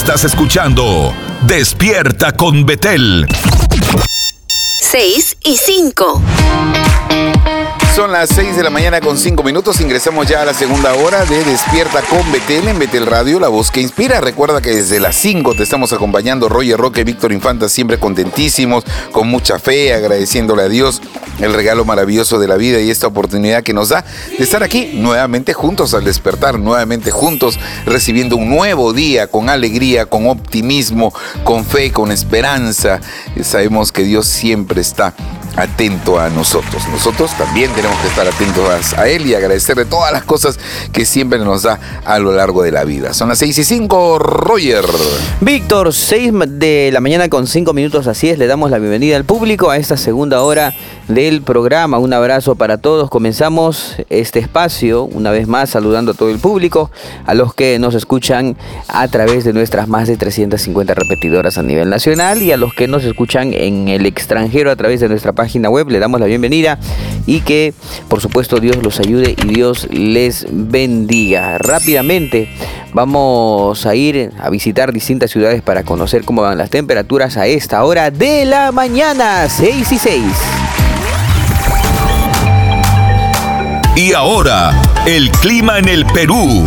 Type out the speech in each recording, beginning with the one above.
Estás escuchando Despierta con Betel. 6:05. Son las 6 de la mañana con 5 minutos. Ingresamos ya a la segunda hora de Despierta con Betel en Betel Radio, la voz que inspira. Recuerda que desde las 5 te estamos acompañando Roger Roque y Víctor Infanta, siempre contentísimos, con mucha fe, agradeciéndole a Dios el regalo maravilloso de la vida y esta oportunidad que nos da de estar aquí nuevamente juntos al despertar, nuevamente juntos recibiendo un nuevo día con alegría, con optimismo, con fe, con esperanza. Sabemos que Dios siempre está atento a nosotros. Nosotros también tenemos que estar atentos a Él y agradecerle todas las cosas que siempre nos da a lo largo de la vida. Son las 6:05, Roger. Víctor, 6 de la mañana con 5 minutos, así es, le damos la bienvenida al público a esta segunda hora del programa. Un abrazo para todos. Comenzamos este espacio, una vez más, saludando a todo el público, a los que nos escuchan a través de nuestras más de 350 repetidoras a nivel nacional y a los que nos escuchan en el extranjero a través de nuestra página web. Le damos la bienvenida y que, por supuesto, Dios los ayude y Dios les bendiga. Rápidamente vamos a ir a visitar distintas ciudades para conocer cómo van las temperaturas a esta hora de la mañana, 6:06. Y ahora, el clima en el Perú.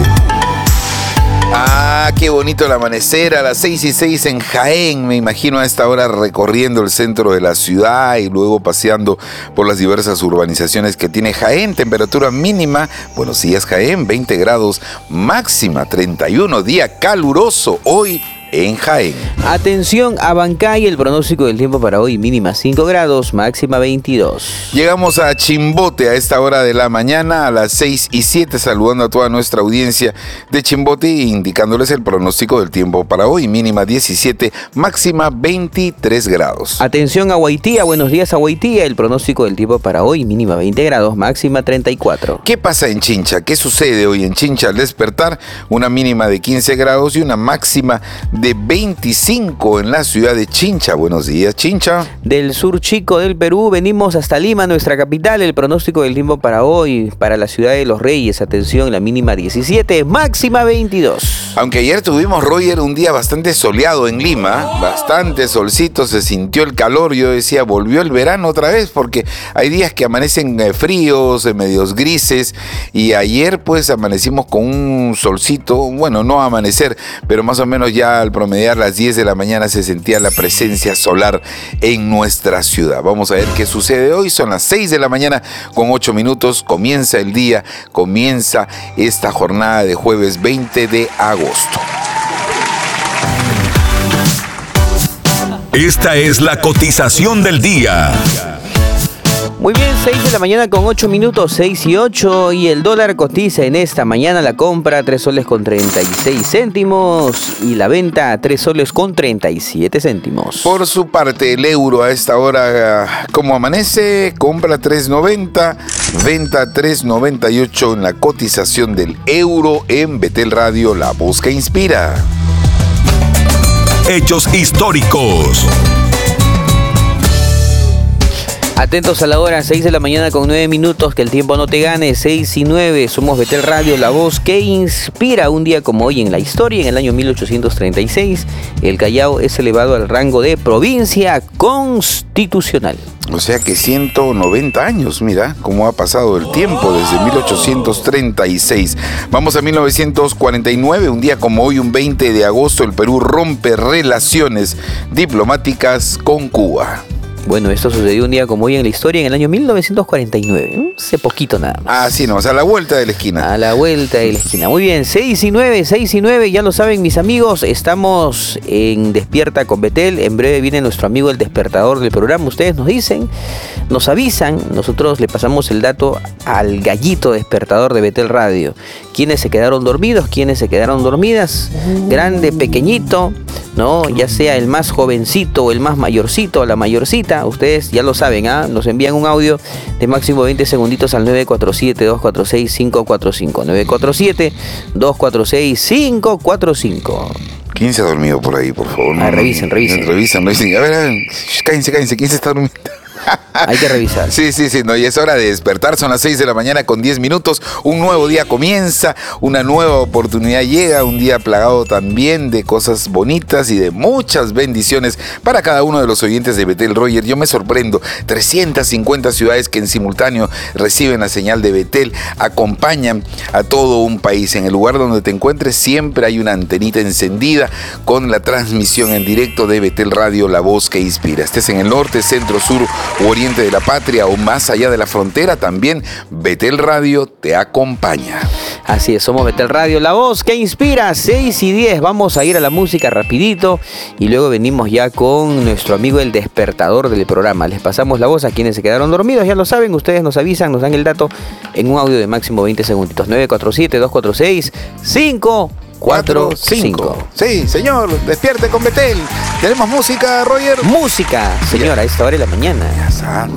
Ah, qué bonito el amanecer a las 6:06 en Jaén. Me imagino a esta hora recorriendo el centro de la ciudad y luego paseando por las diversas urbanizaciones que tiene Jaén. Temperatura mínima, buenos días Jaén, 20 grados, máxima 31, día caluroso hoy en Jaén. Atención a Bancay, el pronóstico del tiempo para hoy, mínima 5 grados, máxima 22. Llegamos a Chimbote a esta hora de la mañana a las 6:07, saludando a toda nuestra audiencia de Chimbote e indicándoles el pronóstico del tiempo para hoy, mínima 17, máxima 23 grados. Atención a Guaitía, buenos días a Guaitía, el pronóstico del tiempo para hoy, mínima 20 grados, máxima 34. ¿Qué pasa en Chincha? ¿Qué sucede hoy en Chincha al despertar? Una mínima de 15 grados y una máxima de 25 en la ciudad de Chincha. Buenos días, Chincha. Del sur chico del Perú venimos hasta Lima, nuestra capital. El pronóstico del tiempo para hoy, para la ciudad de Los Reyes, atención, la mínima 17, máxima 22. Aunque ayer tuvimos, Roger, un día bastante soleado en Lima, bastante solcito, se sintió el calor. Yo decía, volvió el verano otra vez, porque hay días que amanecen fríos, medios grises, y ayer pues amanecimos con un solcito, bueno, no amanecer, pero más o menos ya al promediar las 10 de la mañana se sentía la presencia solar en nuestra ciudad. Vamos a ver qué sucede hoy. Son las 6 de la mañana con 8 minutos. Comienza el día, comienza esta jornada de jueves 20 de agosto. Esta es la cotización del día. Muy bien, 6 de la mañana con 8 minutos, 6:08, y el dólar cotiza en esta mañana la compra 3 soles con 36 céntimos y la venta 3 soles con 37 céntimos. Por su parte, el euro a esta hora, como amanece, compra 3.90, venta 3.98 en la cotización del euro en Betel Radio, la voz que inspira. Hechos históricos. Atentos a la hora, 6 de la mañana con 9 minutos, que el tiempo no te gane, 6:09, somos Betel Radio, la voz que inspira. Un día como hoy en la historia, en el año 1836, el Callao es elevado al rango de provincia constitucional. O sea que 190 años, mira cómo ha pasado el tiempo desde 1836. Vamos a 1949, un día como hoy, un 20 de agosto, el Perú rompe relaciones diplomáticas con Cuba. Bueno, esto sucedió un día como hoy en la historia, en el año 1949, hace poquito nada más. Ah, sí, no, o sea, a la vuelta de la esquina. A la vuelta de la esquina. Muy bien, 6:09, ya lo saben mis amigos, estamos en Despierta con Betel. En breve viene nuestro amigo el despertador del programa. Ustedes nos dicen, nos avisan, nosotros le pasamos el dato al gallito despertador de Betel Radio. ¿Quiénes se quedaron dormidos? ¿Quiénes se quedaron dormidas? Grande, pequeñito, ¿no? Ya sea el más jovencito o el más mayorcito o la mayorcita, ustedes ya lo saben, ¿ah? Nos envían un audio de máximo 20 segunditos al 947-246-545. 947-246-545. ¿Quién se ha dormido por ahí, por favor? Revisen. Revisen. A ver, cállense. ¿Quién se está durmiendo? Hay que revisar. Sí, no, y es hora de despertar, son las 6 de la mañana con 10 minutos, un nuevo día comienza, una nueva oportunidad llega, un día plagado también de cosas bonitas y de muchas bendiciones para cada uno de los oyentes de Betel Roger. Yo me sorprendo, 350 ciudades que en simultáneo reciben la señal de Betel, acompañan a todo un país. En el lugar donde te encuentres siempre hay una antenita encendida con la transmisión en directo de Betel Radio, la voz que inspira. Estés en el norte, centro, sur u oriente de la patria o más allá de la frontera, también Betel Radio te acompaña. Así es, somos Betel Radio, la voz que inspira. 6:10, vamos a ir a la música rapidito y luego venimos ya con nuestro amigo el despertador del programa. Les pasamos la voz a quienes se quedaron dormidos, ya lo saben, ustedes nos avisan, nos dan el dato en un audio de máximo 20 segunditos. 947-246-545. Sí, señor, despierte con Betel. ¿Tenemos música, Roger? Música, señora, a esta hora de la mañana. Ya sabe.